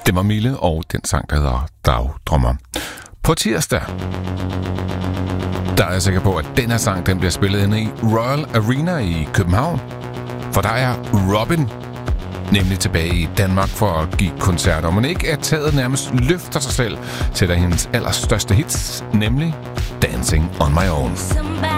Det var Mille og den sang, der hedder Dagdrømmer. På tirsdag, der er jeg sikker på, at den her sang den bliver spillet inde i Royal Arena i København. For der er Robin nemlig tilbage i Danmark for at give koncerter. Og man ikke er taget nærmest løfter sig selv til hendes allerstørste hits, nemlig Dancing on My Own.